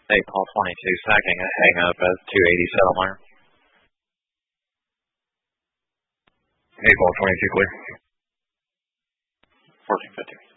Hey, Paul 22, sacking a hang up at 280 Settlemire. Hey, Paul 22, clear. 1450.